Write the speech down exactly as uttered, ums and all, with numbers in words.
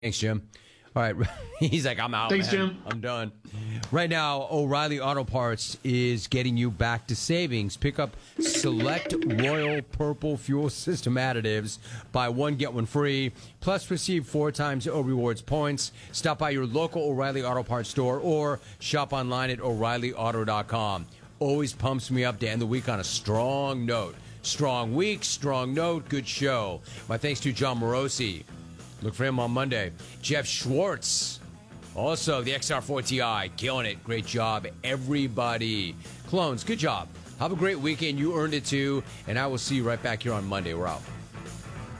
Thanks, Jim. All right. He's like, I'm out, Thanks, man. Jim. I'm done. Right now, O'Reilly Auto Parts is getting you back to savings. Pick up select Royal Purple Fuel System additives. Buy one, get one free. Plus, receive four times O Rewards points. Stop by your local O'Reilly Auto Parts store or shop online at O'Reilly Auto dot com. Always pumps me up to end the week on a strong note. Strong week, strong note, good show. My thanks to John Morosi. Look for him on Monday. Jeff Schwartz. Also, the X R four T I. Killing it. Great job, everybody. Clones, good job. Have a great weekend. You earned it too. And I will see you right back here on Monday. We're out.